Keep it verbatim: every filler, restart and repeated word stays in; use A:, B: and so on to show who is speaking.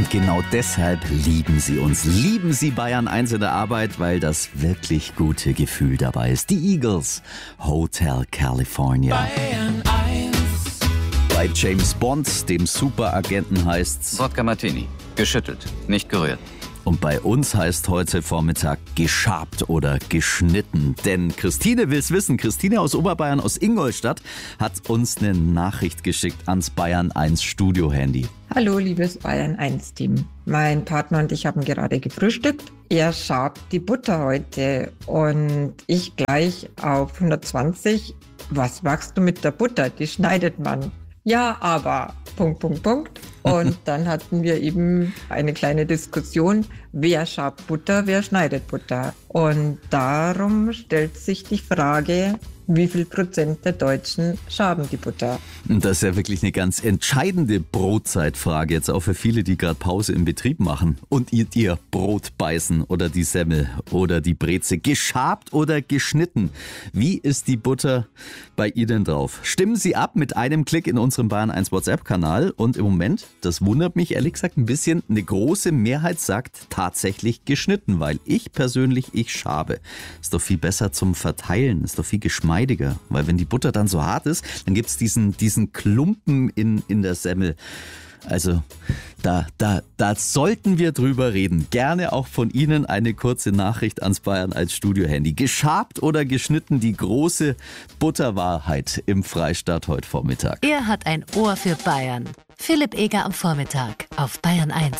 A: Und genau deshalb lieben Sie uns. Lieben Sie Bayern eins in der Arbeit, weil das wirklich gute Gefühl dabei ist. Die Eagles, Hotel California.
B: Bayern eins.
A: Bei James Bond, dem Superagenten, heißt's
C: Wodka Martini. Geschüttelt, nicht gerührt.
A: Und bei uns heißt heute Vormittag geschabt oder geschnitten. Denn Christine will's wissen. Christine aus Oberbayern, aus Ingolstadt, hat uns eine Nachricht geschickt ans Bayern eins Studio-Handy.
D: Hallo, liebes Bayern eins Team. Mein Partner und ich haben gerade gefrühstückt. Er schabt die Butter heute und ich gleich auf hundertzwanzig. Was machst du mit der Butter? Die schneidet man. Ja, aber... Punkt, Punkt, Punkt. Und dann hatten wir eben eine kleine Diskussion, wer schabt Butter, wer schneidet Butter. Und darum stellt sich die Frage, wie viel Prozent der Deutschen schaben die Butter?
A: Das ist ja wirklich eine ganz entscheidende Brotzeitfrage, jetzt auch für viele, die gerade Pause im Betrieb machen und ihr, ihr Brot beißen oder die Semmel oder die Breze. Geschabt oder geschnitten? Wie ist die Butter bei Ihnen drauf? Stimmen Sie ab mit einem Klick in unserem Bayern eins WhatsApp-Kanal und im Moment, das wundert mich ehrlich gesagt ein bisschen, eine große Mehrheit sagt tatsächlich geschnitten, weil ich persönlich, ich schabe. Ist doch viel besser zum Verteilen, ist doch viel geschmeidiger, weil wenn die Butter dann so hart ist, dann gibt es diesen, diesen Klumpen in, in der Semmel. Also da, da, da sollten wir drüber reden. Gerne auch von Ihnen eine kurze Nachricht ans Bayern als Studio-Handy. Geschabt oder geschnitten, die große Butterwahrheit im Freistaat heute Vormittag.
E: Er hat ein Ohr für Bayern. Philipp Eger am Vormittag auf Bayern eins.